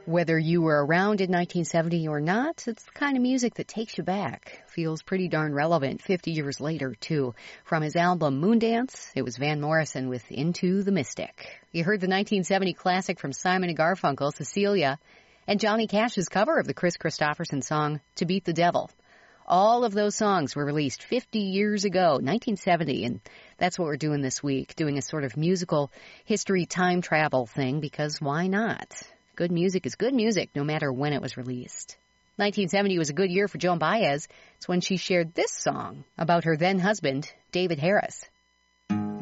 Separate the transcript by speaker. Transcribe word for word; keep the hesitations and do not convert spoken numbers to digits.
Speaker 1: Whether you were around in nineteen seventy or not, it's the kind of music that takes you back. Feels pretty darn relevant fifty years later, too. From his album Moondance, it was Van Morrison with Into the Mystic. You heard the nineteen seventy classic from Simon and Garfunkel, Cecilia, and Johnny Cash's cover of the Chris Christopherson song, To Beat the Devil. All of those songs were released fifty years ago, nineteen seventy, and that's what we're doing this week, doing a sort of musical history time travel thing, because why not? Good music is good music, no matter when it was released. nineteen seventy was a good year for Joan Baez. It's when she shared this song about her then-husband, David Harris.